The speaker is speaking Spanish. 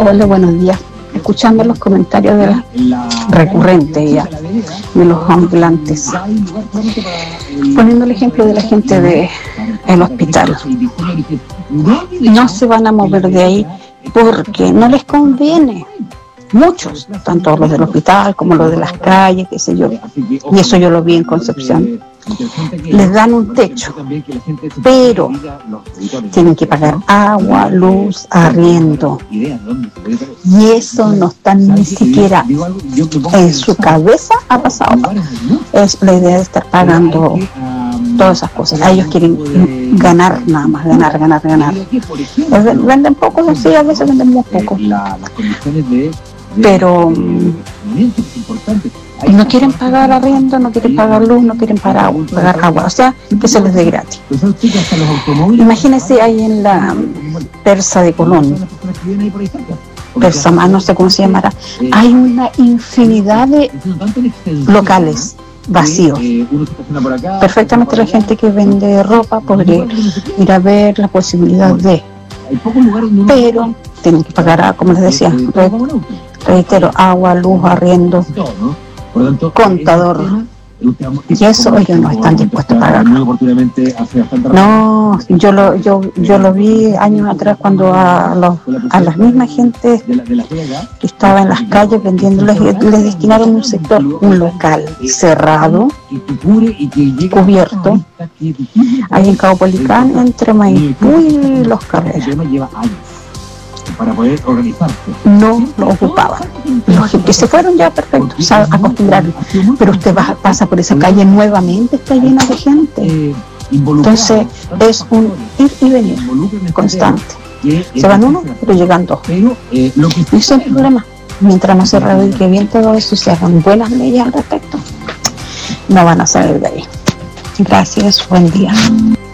Hola, buenos días. Escuchando los comentarios de recurrentes ya, de los ambulantes, poniendo el ejemplo de la gente del hospital, no se van a mover de ahí porque no les conviene. Muchos, tanto los del hospital como los de las calles, qué sé yo, y eso yo lo vi en Concepción, les dan un techo, pero tienen que pagar agua, luz, arriendo, y eso no está ni siquiera en su cabeza ha pasado. Es la idea de estar pagando todas esas cosas. Ellos quieren ganar nada más, ganar. Venden poco, sí, a veces venden muy poco, pero no quieren pagar arriendo, no quieren pagar luz, no quieren pagar agua, o sea, que se les dé gratis. Imagínense ahí en la Persa de Colón, Persa más, no sé cómo se llamará, hay una infinidad de locales vacíos. Perfectamente la gente que vende ropa podría ir a ver la posibilidad de, pero tienen que pagar, como les decía, reitero, agua, luz, arriendo, contador, y eso ellos no están dispuestos a pagar. No, yo lo vi años atrás cuando a las mismas gente que estaba en las calles vendiéndoles, les destinaron un sector, un local cerrado, cubierto, ahí en Caupolicán, entre Maipú y Los Carreras. Para poder organizarse. No lo ocupaban. Los que se fueron ya, perfecto, se acostumbraron. Pero usted pasa por esa calle nuevamente, está llena de gente. Entonces es un ir y venir constante. Se van uno, pero llegan dos. Y ese es el problema. Mientras no se radique bien todo eso y se hagan buenas leyes al respecto, no van a salir de ahí. Gracias, buen día.